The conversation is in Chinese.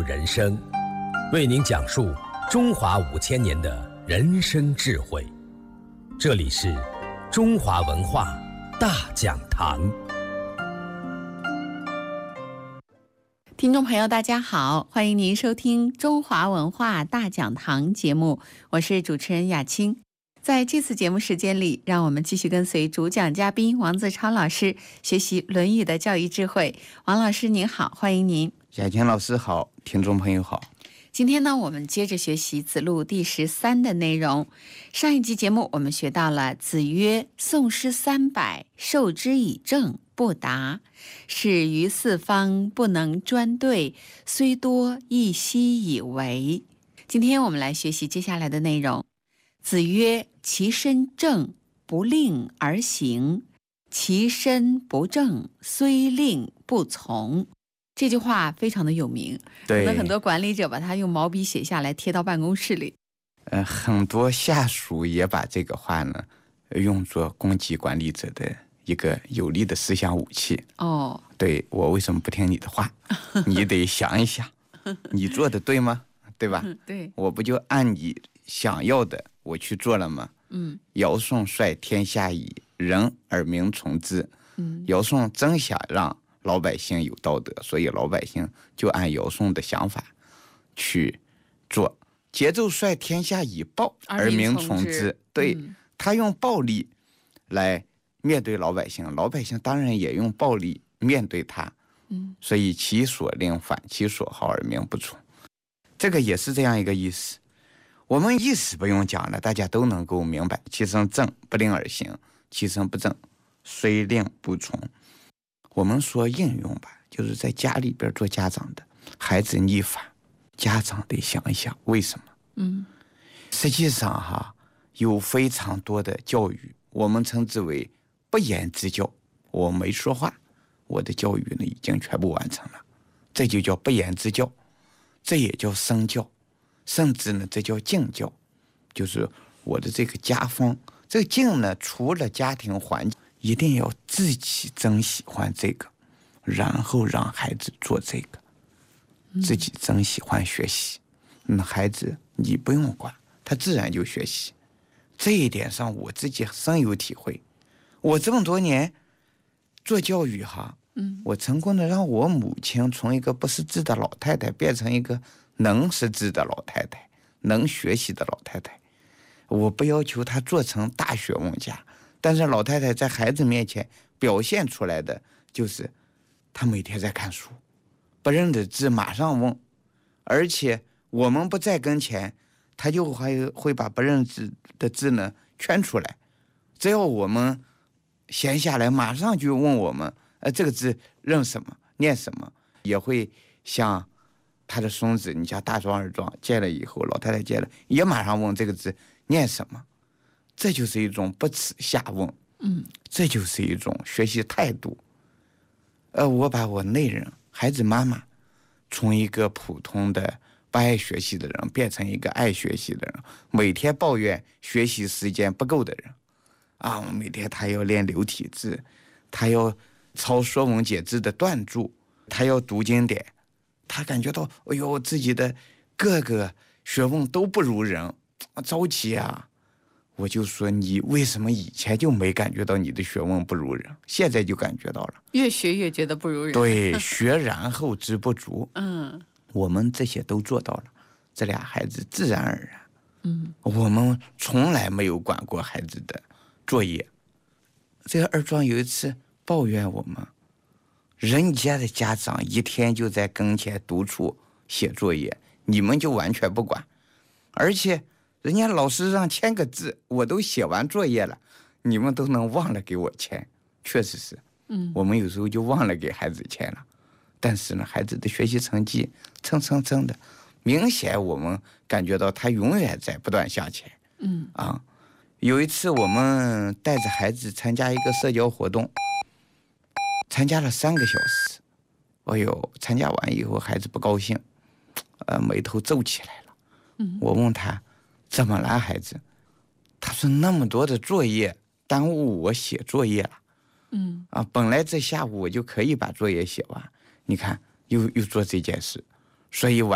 人生，为您讲述中华5000年的人生智慧。这里是中华文化大讲堂。 听众朋友大家好，欢迎您收听中华文化大讲堂节目，我是主持人雅青。在这次节目时间里，让我们继续跟随主讲嘉宾王自超老师学习《论语》的教育智慧。王老师您好，欢迎您。 雅青老师好，听众朋友好。 今天呢，我们接着学习子路第13的内容。上一集节目我们学到了子曰：宋诗300，授之以政，不达；使于四方，不能专对，虽多亦悉以为。今天我们来学习接下来的内容。子曰：其身正，不令而行；其身不正，虽令不从。这句话非常的有名，可能很多管理者把它用毛笔写下来贴到办公室里。 很多下属也把这个话呢用作攻击管理者的一个有力的思想武器。哦，对，我为什么不听你的话？你得想一想，你做的对吗？对吧？ 对， 我不就按你想要的我去做了吗？尧舜率天下以仁而民从之。尧舜真想让老百姓有道德，所以老百姓就按尧舜的想法去做。桀纣率天下以暴而民从之，对，他用暴力来面对老百姓，老百姓当然也用暴力面对他。所以其所令反其所好而民不从，这个也是这样一个意思。我们意思不用讲了，大家都能够明白。其身正，不令而行；其身不正，虽令不从。我们说应用吧，就是在家里边做家长的，孩子逆反，家长得想一想为什么。实际上有非常多的教育，我们称之为不言之教。我没说话，我的教育呢已经全部完成了，这就叫不言之教，这也叫身教，甚至呢这叫敬教，就是我的这个家风。这个敬呢，除了家庭环境，一定要自己真喜欢这个，然后让孩子做这个，自己真喜欢学习，孩子你不用管，他自然就学习。这一点上我自己深有体会。我这么多年做教育我成功的让我母亲从一个不识字的老太太变成一个能识字的老太太，能学习的老太太。我不要求她做成大学问家，但是老太太在孩子面前表现出来的就是她每天在看书，不认得字马上问，而且我们不在跟前，她就会把不认字的字呢圈出来。只要我们闲下来，马上就问我们这个字认什么念什么。也会像他的孙子，你像大壮二壮见了以后，老太太见了也马上问这个字念什么。这就是一种不耻下问，这就是一种学习态度。我把我内人孩子妈妈从一个普通的不爱学习的人变成一个爱学习的人，每天抱怨学习时间不够的人每天他要练流体字，他要抄说文解字的断注，他要读经典，他感觉到自己的各个学问都不如人，着急我就说你为什么以前就没感觉到你的学问不如人，现在就感觉到了， 越学越觉得不如人。 对，学然后知不足。我们这些都做到了，这俩孩子自然而然。我们从来没有管过孩子的作业。这个二壮有一次抱怨我们，人家的家长一天就在跟前督促写作业，你们就完全不管，而且人家老师让签个字，我都写完作业了，你们都能忘了给我签。确实是，我们有时候就忘了给孩子签了。但是呢，孩子的学习成绩蹭的，明显我们感觉到他永远在不断向前。有一次我们带着孩子参加一个社交活动，参加了3个小时。参加完以后孩子不高兴，眉头皱起来了。我问他怎么了孩子，他说那么多的作业耽误我写作业了。本来这下午我就可以把作业写完，你看又做这件事，所以